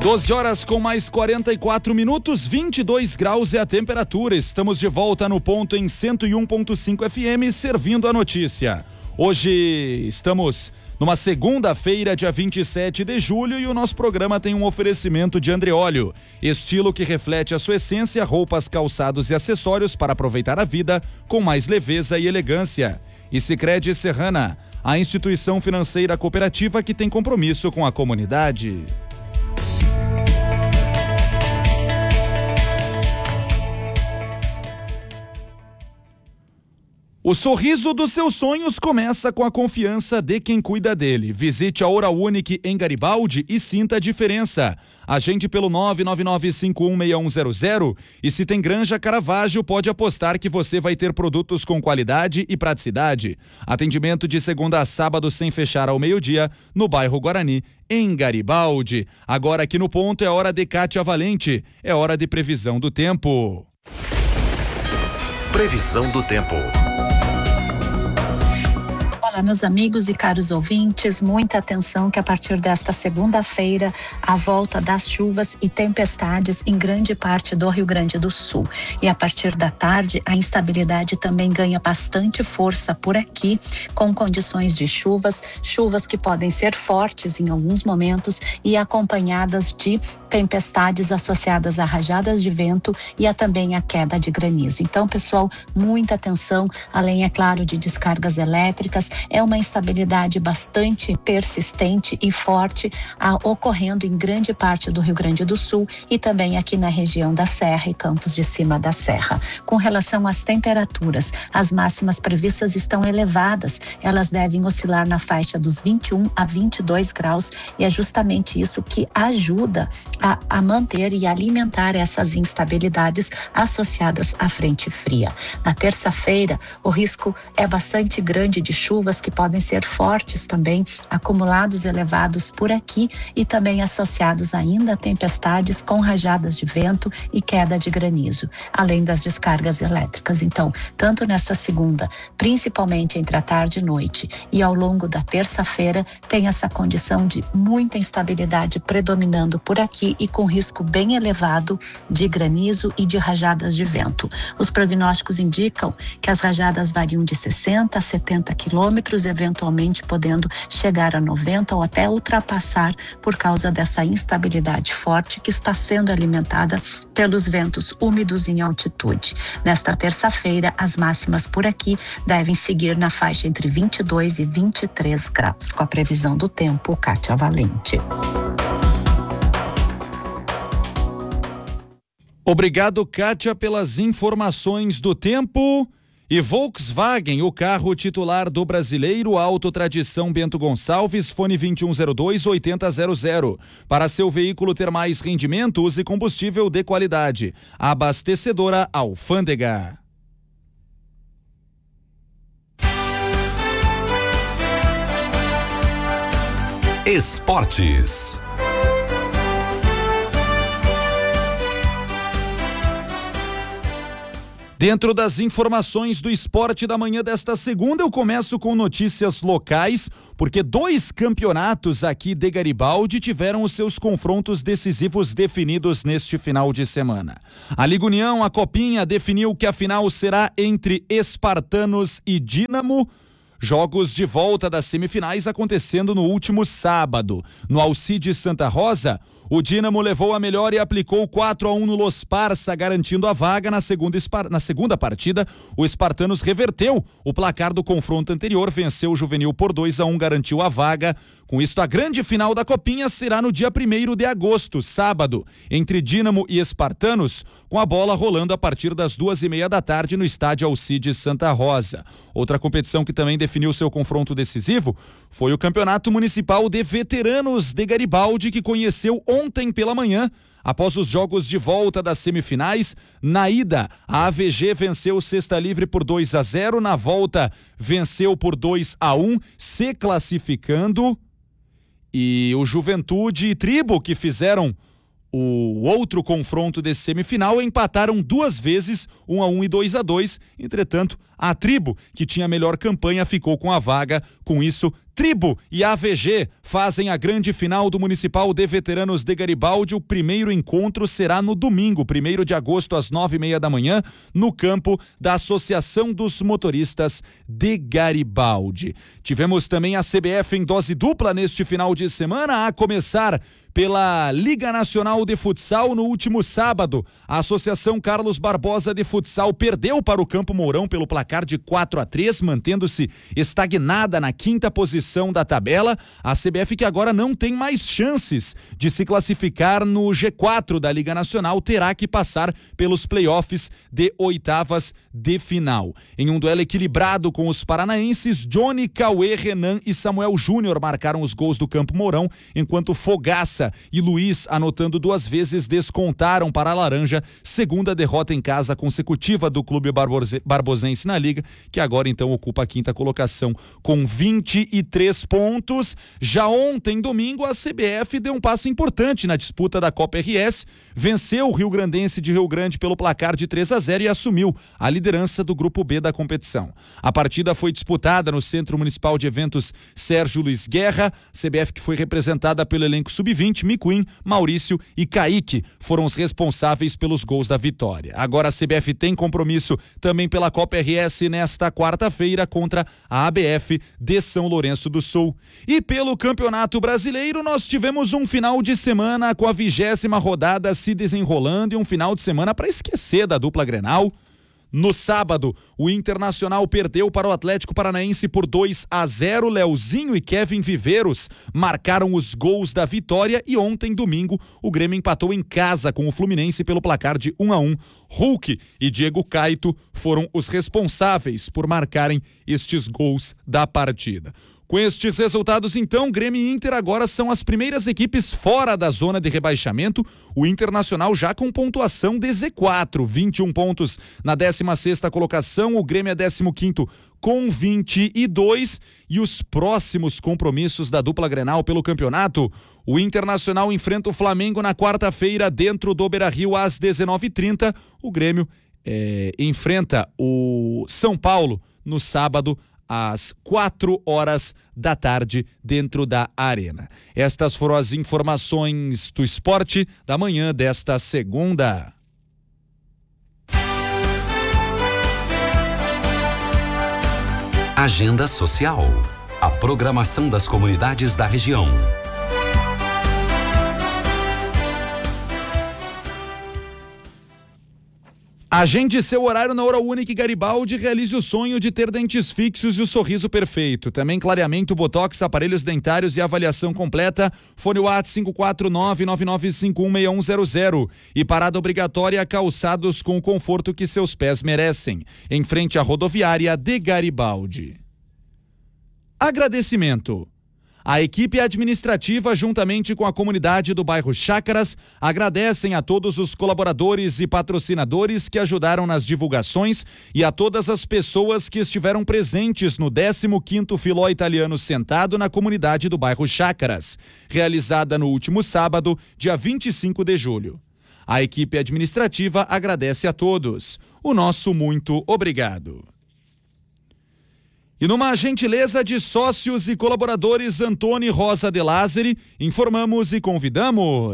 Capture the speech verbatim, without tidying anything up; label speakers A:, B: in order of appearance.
A: doze horas com mais quarenta e quatro minutos, vinte e dois graus é a temperatura. Estamos de volta no ponto em cento e um ponto cinco F M, servindo a notícia. Hoje estamos numa segunda-feira, dia vinte e sete de julho, e o nosso programa tem um oferecimento de Andreóleo. Estilo que reflete a sua essência, roupas, calçados e acessórios para aproveitar a vida com mais leveza e elegância. E Sicredi Serrana, a instituição financeira cooperativa que tem compromisso com a comunidade. O sorriso dos seus sonhos começa com a confiança de quem cuida dele. Visite a Oral Unique em Garibaldi e sinta a diferença. Agende pelo nove nove nove cinco um seis um zero zero e se tem Granja Caravaggio, pode apostar que você vai ter produtos com qualidade e praticidade. Atendimento de segunda a sábado sem fechar ao meio-dia no bairro Guarani, em Garibaldi. Agora aqui no ponto é hora de Kátia Valente. É hora de previsão do tempo.
B: Previsão do tempo.
C: Olá, meus amigos e caros ouvintes, muita atenção que a partir desta segunda-feira a volta das chuvas e tempestades em grande parte do Rio Grande do Sul. E a partir da tarde a instabilidade também ganha bastante força por aqui, com condições de chuvas, chuvas que podem ser fortes em alguns momentos e acompanhadas de tempestades associadas a rajadas de vento e a também a queda de granizo. Então, pessoal, muita atenção, além, é claro, de descargas elétricas. É uma instabilidade bastante persistente e forte a, ocorrendo em grande parte do Rio Grande do Sul e também aqui na região da Serra e Campos de Cima da Serra. Com relação às temperaturas, as máximas previstas estão elevadas, elas devem oscilar na faixa dos vinte e um a vinte e dois graus e é justamente isso que ajuda a, a manter e alimentar essas instabilidades associadas à frente fria. Na terça-feira, o risco é bastante grande de chuvas que podem ser fortes também, acumulados elevados por aqui e também associados ainda a tempestades com rajadas de vento e queda de granizo, além das descargas elétricas. Então, tanto nesta segunda, principalmente entre a tarde e noite e ao longo da terça-feira, tem essa condição de muita instabilidade predominando por aqui e com risco bem elevado de granizo e de rajadas de vento. Os prognósticos indicam que as rajadas variam de sessenta a setenta quilômetros, eventualmente podendo chegar a noventa ou até ultrapassar por causa dessa instabilidade forte que está sendo alimentada pelos ventos úmidos em altitude. Nesta terça-feira, as máximas por aqui devem seguir na faixa entre vinte e dois e vinte e três graus. Com a previsão do tempo, Kátia Valente.
A: Obrigado, Kátia, pelas informações do tempo. E Volkswagen, o carro titular do brasileiro, Auto Tradição Bento Gonçalves, fone vinte e um zero dois, oitenta zero zero. Para seu veículo ter mais rendimento, use combustível de qualidade. Abastecedora Alfândega.
B: Esportes.
A: Dentro das informações do esporte da manhã desta segunda, eu começo com notícias locais, porque dois campeonatos aqui de Garibaldi tiveram os seus confrontos decisivos definidos neste final de semana. A Liga União, a Copinha, definiu que a final será entre Espartanos e Dínamo. Jogos de volta das semifinais acontecendo no último sábado. No Alcides Santa Rosa, o Dínamo levou a melhor e aplicou quatro a um no Los Parça, garantindo a vaga na segunda, na segunda partida. O Espartanos reverteu o placar do confronto anterior, venceu o Juvenil por dois a um, garantiu a vaga. Com isto, a grande final da Copinha será no dia primeiro de agosto, sábado, entre Dínamo e Espartanos, com a bola rolando a partir das duas e meia da tarde no estádio Alcides Santa Rosa. Outra competição que também definiu seu confronto decisivo foi o Campeonato Municipal de Veteranos de Garibaldi, que conheceu ontem pela manhã. Após os jogos de volta das semifinais, na ida, a A V G venceu o Cesta Livre por dois a zero, na volta venceu por dois a um, se classificando. E o Juventude e Tribo, que fizeram o outro confronto desse semifinal, empataram duas vezes, um a um e dois a dois. Entretanto, a Tribo, que tinha a melhor campanha, ficou com a vaga. Com isso, Tribo e A V G fazem a grande final do Municipal de Veteranos de Garibaldi. O primeiro encontro será no domingo, primeiro de agosto, às nove e meia da manhã, no campo da Associação dos Motoristas de Garibaldi. Tivemos também a C B F em dose dupla neste final de semana, a começar pela Liga Nacional de Futsal. No último sábado, a Associação Carlos Barbosa de Futsal perdeu para o Campo Mourão pelo placar de quatro a três, mantendo-se estagnada na quinta posição da tabela. A C B F, que agora não tem mais chances de se classificar no G quatro da Liga Nacional, terá que passar pelos playoffs de oitavas de final. Em um duelo equilibrado com os paranaenses, Johnny, Cauê, Renan e Samuel Júnior marcaram os gols do Campo Mourão, enquanto Fogaça e Luiz, anotando duas vezes, descontaram para a Laranja, segunda derrota em casa consecutiva do clube barbosense na liga, que agora então ocupa a quinta colocação com vinte e três pontos. Já ontem, domingo, a C B F deu um passo importante na disputa da Copa R S, venceu o Rio Grandense de Rio Grande pelo placar de três a zero e assumiu a liderança do grupo B da competição. A partida foi disputada no Centro Municipal de Eventos Sérgio Luiz Guerra. C B F, que foi representada pelo elenco sub vinte, Miquim, Maurício e Kaique foram os responsáveis pelos gols da vitória. Agora a C B F tem compromisso também pela Copa R S nesta quarta-feira contra a A B F de São Lourenço do Sul. E pelo Campeonato Brasileiro, nós tivemos um final de semana com a vigésima rodada se desenrolando e um final de semana para esquecer da dupla Grenal. No sábado, o Internacional perdeu para o Atlético Paranaense por dois a zero. Leozinho e Kevin Viveiros marcaram os gols da vitória e ontem, domingo, o Grêmio empatou em casa com o Fluminense pelo placar de um a um. Hulk e Diego Caito foram os responsáveis por marcarem estes gols da partida. Com estes resultados, então, Grêmio e Inter agora são as primeiras equipes fora da zona de rebaixamento. O Internacional já com pontuação de Z quatro, vinte e um pontos na décima sexta colocação. O Grêmio é décimo quinto com vinte e dois. E os próximos compromissos da dupla Grenal pelo campeonato: o Internacional enfrenta o Flamengo na quarta-feira dentro do Beira-Rio às dezenove e trinta. O Grêmio é, enfrenta o São Paulo no sábado às quatro horas da tarde dentro da Arena. Estas foram as informações do esporte da manhã desta segunda.
B: Agenda Social. A programação das comunidades da região.
A: Agende seu horário na Hora Única Garibaldi e realize o sonho de ter dentes fixos e o sorriso perfeito. Também clareamento, botox, aparelhos dentários e avaliação completa. Fone WhatsApp cinco quatro nove, nove nove cinco um, seis um zero zero. E parada obrigatória, calçados com o conforto que seus pés merecem. Em frente à rodoviária de Garibaldi. Agradecimento. A equipe administrativa, juntamente com a comunidade do bairro Chácaras, agradecem a todos os colaboradores e patrocinadores que ajudaram nas divulgações e a todas as pessoas que estiveram presentes no décimo quinto Filó Italiano Sentado na comunidade do bairro Chácaras, realizada no último sábado, dia vinte e cinco de julho. A equipe administrativa agradece a todos. O nosso muito obrigado. E numa gentileza de sócios e colaboradores Antônio Rosa de Lázari, informamos e convidamos.